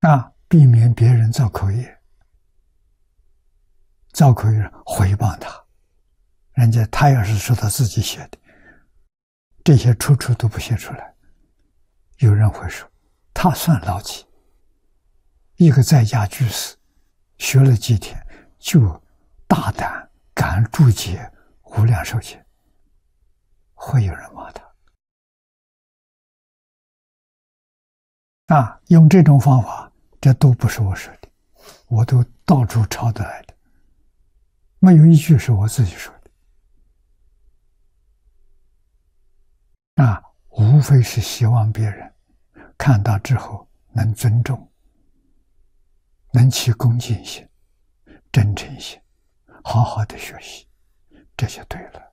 避免别人造口业，造口业回谤他，人家他要是说他自己写的，这些处处都不写出来，有人会说他算老几？一个在家居士，学了几天就大胆敢注解无量寿经，会有人骂他。用这种方法，这都不是我说的，我都到处抄得来的，没有一句是我自己说的。无非是希望别人看到之后能尊重，能起恭敬心、真诚心，好好的学习，这就对了。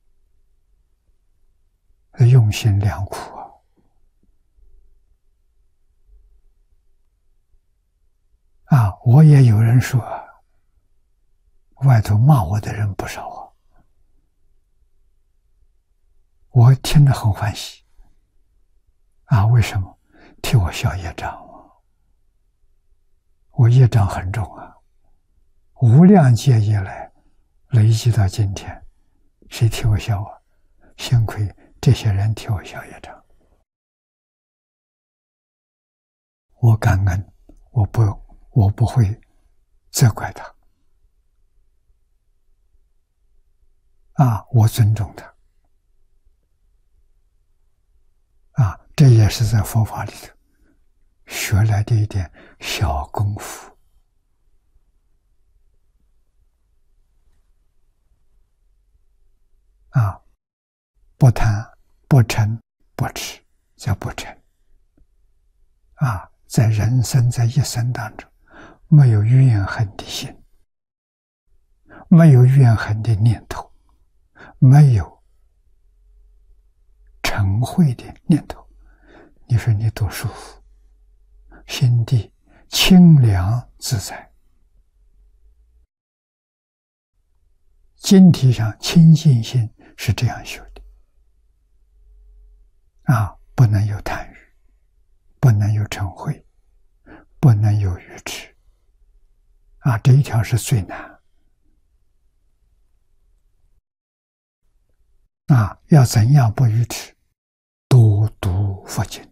用心良苦我也有人说，外头骂我的人不少我听着很欢喜为什么？替我消业障我业障很重无量劫以来累积到今天，谁替我消幸亏这些人替我消业障，我感恩，我不会责怪他我尊重他这也是在佛法里头学来的一点小功夫不贪不嗔不痴叫不嗔在人生在一生当中没有怨恨的心，没有怨恨的念头，没有嗔恚的念头，你说你多舒服，心地清凉自在。经题上清净心是这样修的不能有贪欲，不能有嗔恚，不能有愚痴这一条是最难要怎样不愚痴？多读佛经，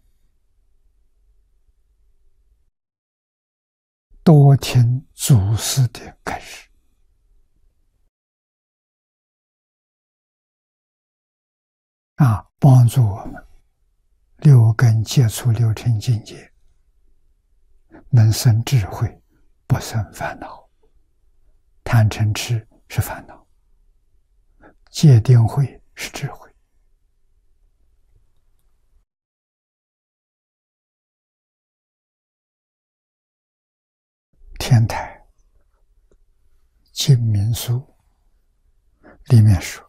多听祖师的开示帮助我们六根接触六尘境界，能生智慧，不生烦恼。贪嗔痴是烦恼，戒定慧是智慧。天台净明书里面说，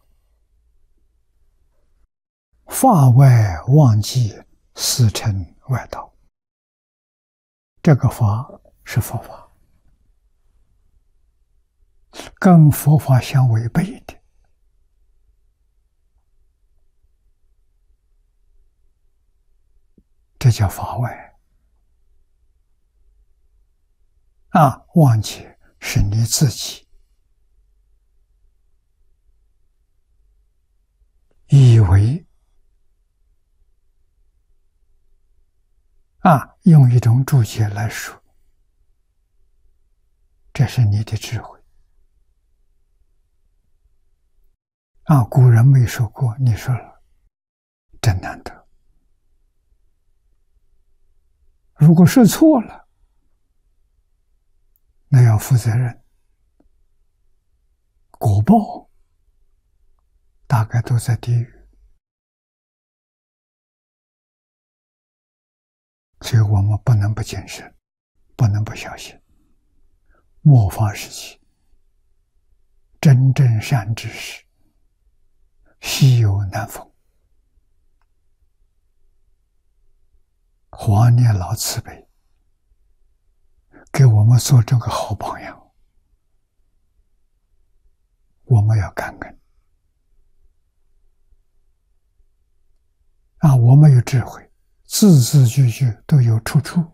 法外忘记四尘外道，这个法是佛法，跟佛法相违背的这叫法外忘记是你自己以为用一种注解来说，这是你的智慧古人没说过，你说了，真难得。如果说错了，那要负责任，果报大概都在地狱。所以我们不能不谨慎，不能不小心。末法时期，真正善知识稀有难逢，黄念老慈悲，给我们做这个好榜样，我们要感恩我们有智慧，字字句句都有出处。